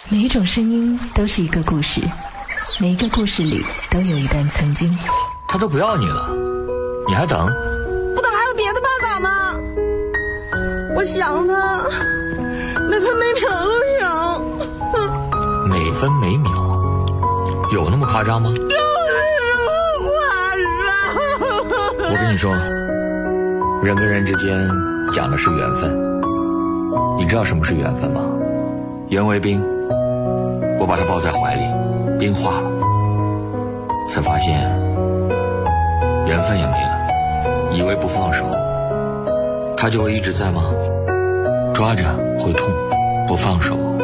每一种声音都是一个故事，每一个故事里都有一段曾经。 他都不要你了，你还等？ 不等还有别的办法吗？我想他，每分每秒都想。 每分每秒，有那么夸张吗？ 有那么夸张？ 我跟你说，人跟人之间讲的是缘分。你知道什么是缘分吗？缘为冰，我把它抱在怀里，冰化了，才发现缘分也没了。以为不放手，它就会一直在吗？抓着会痛，不放手